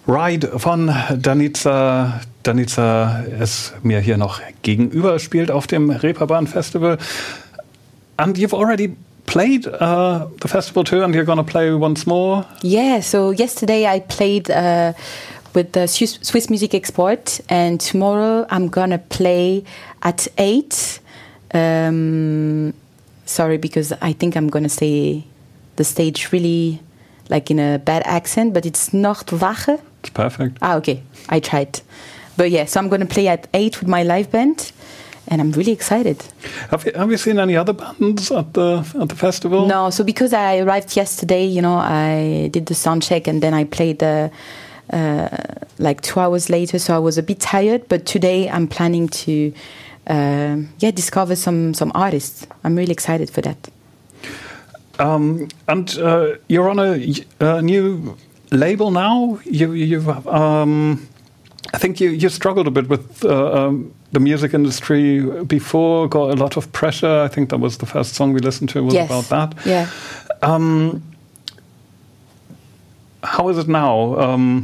Ride von Danica. Danica ist mir hier noch gegenüber, spielt auf dem Reeperbahn Festival. And you've already played the festival too, and you're going to play once more? Yeah, so yesterday I played with the Swiss Music Export, and tomorrow I'm going to play at 8. Sorry, because I think I'm going to say the stage really like in a bad accent, but it's Nachtwache. It's perfect. Okay, I tried. But yeah, so I'm going to play at 8 with my live band, and I'm really excited. Have you seen any other bands at the festival? No, so because I arrived yesterday, I did the sound check and then I played like 2 hours later, so I was a bit tired. But today I'm planning to discover some artists. I'm really excited for that. And you're on a new label now. I think you struggled a bit with the music industry before, got a lot of pressure. I think that was the first song we listened to was about that. Yeah. How is it now?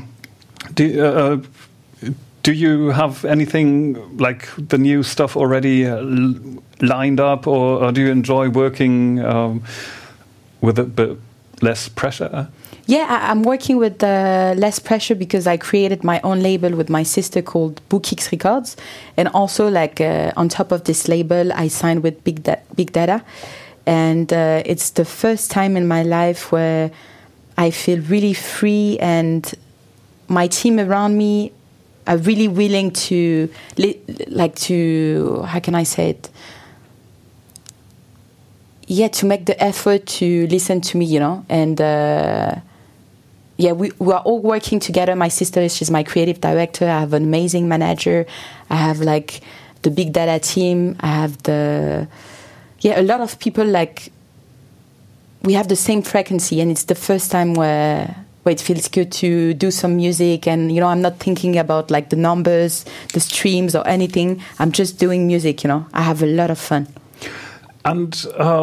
Do you have anything like the new stuff already lined up, or do you enjoy working with a bit less pressure? Yeah, I'm working with less pressure because I created my own label with my sister called Bookix Records. And also, like, on top of this label, I signed with Big Data. And it's the first time in my life where I feel really free, and my team around me are really willing to, how can I say it? Yeah, to make the effort to listen to me, and we are all working together. My sister, she's my creative director. I have an amazing manager. I have like the Big Data team. I have a lot of people. Like, we have the same frequency, and it's the first time where it feels good to do some music. And I'm not thinking about like the numbers, the streams, or anything. I'm just doing music. I have a lot of fun. And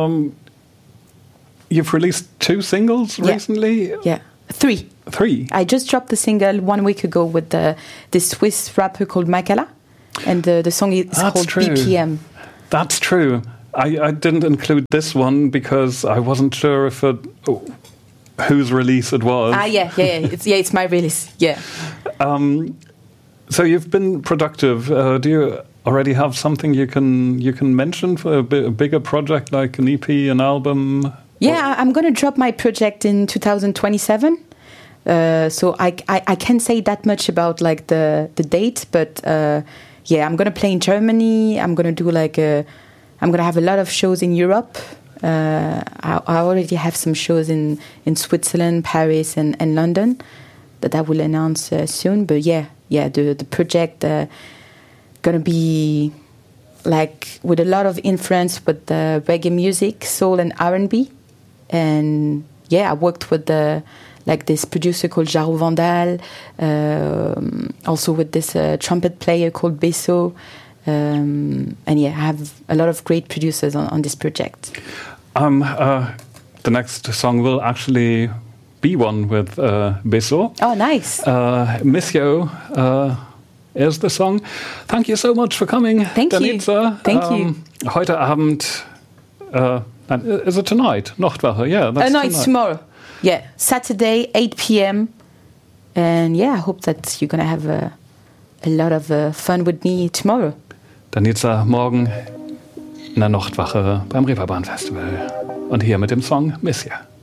you've released 2 singles recently? Yeah. 3. I just dropped the single 1 week ago with this Swiss rapper called Makala, and the song is called BPM. That's true. I didn't include this one because I wasn't sure if whose release it was. Yeah. It's my release. Yeah. So you've been productive. Do you already have something you can mention for a bigger project like an EP, an album? Yeah, I'm going to drop my project in 2027. So I can't say that much about like the date, but I'm going to play in Germany. I'm going to do I'm going to have a lot of shows in Europe. I already have some shows in Switzerland, Paris, and London that I will announce soon. But the project going to be like with a lot of influence with the reggae music, soul, and R&B. And I worked with this producer called Jaro Vandal, also with this trumpet player called Beso. I have a lot of great producers on this project. The next song will actually be one with Beso. Oh, nice. Miss You is the song. Thank you so much for coming, Thank Danica. You. Thank you. Heute Abend, is it tonight? Nachtwache, yeah. That's no, it's tomorrow. Yeah, Saturday, 8 p.m. And I hope that you're going to have a lot of fun with me tomorrow. Danica morgen in der Nachtwache beim Reeperbahn Festival. Und hier mit dem Song Miss You.